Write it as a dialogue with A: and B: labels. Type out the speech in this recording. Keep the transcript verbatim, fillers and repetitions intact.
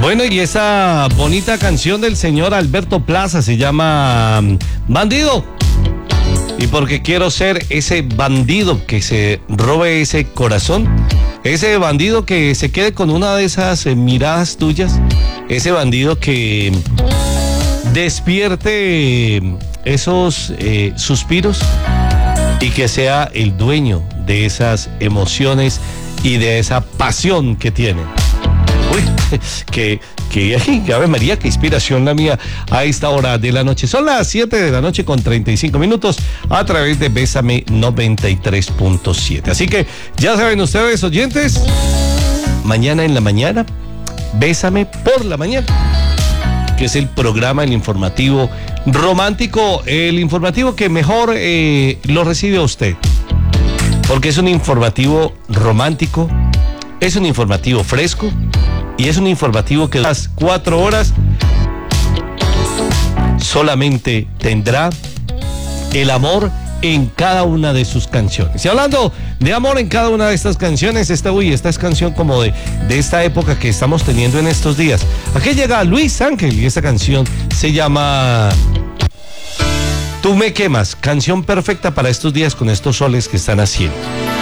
A: Bueno, y esa bonita canción del señor Alberto Plaza se llama Bandido. Y porque quiero ser ese bandido que se robe ese corazón, ese bandido que se quede con una de esas eh, miradas tuyas, ese bandido que despierte esos eh, suspiros y que sea el dueño de esas emociones y de esa pasión que tiene. Uy, que, que, Ave María, qué inspiración la mía a esta hora de la noche. Son las siete de la noche con treinta y cinco minutos a través de Bésame noventa y tres punto siete. Así que ya saben ustedes, oyentes, mañana en la mañana, Bésame por la mañana, que es el programa, el informativo romántico, el informativo que mejor eh, lo recibe a usted, porque es un informativo romántico, es un informativo fresco y es un informativo que las cuatro horas solamente tendrá el amor en cada una de sus canciones. Y hablando de amor en cada una de estas canciones, esta, uy, esta es canción como de, de esta época que estamos teniendo en estos días. Aquí llega Luis Ángel y esta canción se llama Tú me quemas, canción perfecta para estos días con estos soles que están haciendo.